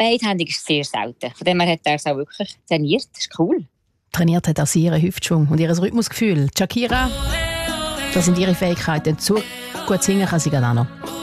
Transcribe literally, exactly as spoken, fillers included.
Beidhändig ist sehr selten. Von dem her hat er es auch wirklich trainiert. Das ist cool. Trainiert hat auch ihren Hüftschwung und ihr Rhythmusgefühl. Shakira, das sind ihre Fähigkeiten. Zu gut singen kann sie gerade auch noch.